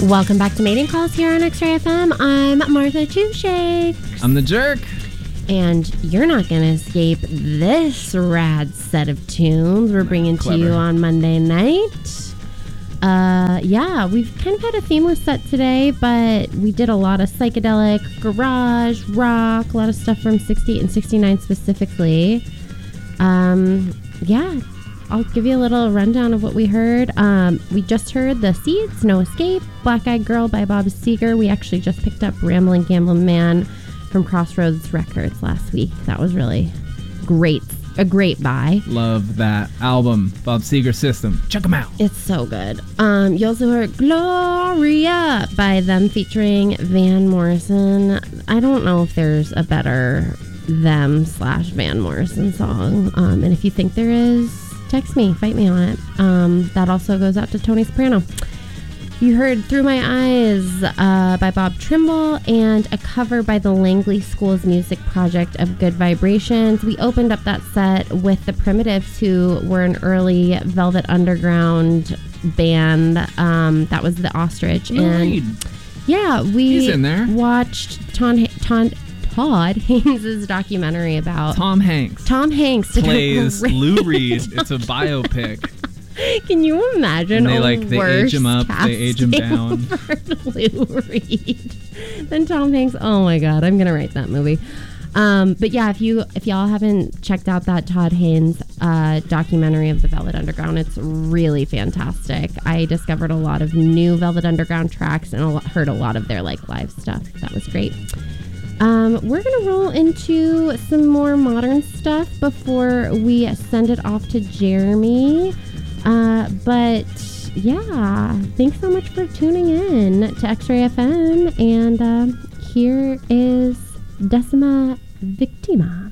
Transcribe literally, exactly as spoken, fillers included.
Welcome back to Mating Calls here on X-Ray F M. I'm Martha Two Shakes. I'm the Jerk. And you're not going to escape this rad set of tunes we're bringing Clever. to you on Monday night. Uh, yeah, we've kind of had a themeless set today, but we did a lot of psychedelic, garage, rock, a lot of stuff from sixty-eight and sixty-nine specifically. Um, yeah, I'll give you a little rundown of what we heard. Um, we just heard The Seeds, No Escape, Black Eyed Girl by Bob Seger. We actually just picked up Ramblin' Gamblin' Man from Crossroads Records last week. That was really great. A great buy. Love that album, Bob Seger System. Check them out. It's so good. Um, you also heard Gloria by them featuring Van Morrison. I don't know if there's a better them slash Van Morrison song. Um, and if you think there is, text me, fight me on it. Um, that also goes out to Tony Soprano. You heard Through My Eyes uh, by Bob Trimble and a cover by the Langley School's music project of Good Vibrations. We opened up that set with the Primitives, who were an early Velvet Underground band. Um, that was the Ostrich. Lou and Reed. Yeah, we He's in there. watched Ton, Ton, Todd Haynes' documentary about Tom Hanks. Tom Hanks did a plays great- Lou Reed. It's a biopic. Can you imagine? And they a like they age him up, they age him down. For Lou Reed. Then Tom Hanks. Oh my God, I'm gonna write that movie. Um, but yeah, if you if y'all haven't checked out that Todd Haynes uh, documentary of the Velvet Underground, it's really fantastic. I discovered a lot of new Velvet Underground tracks and a lot, heard a lot of their like live stuff. That was great. Um, we're gonna roll into some more modern stuff before we send it off to Jeremy. Uh, but yeah, thanks so much for tuning in to X-Ray F M. And uh, here is Decima Victima.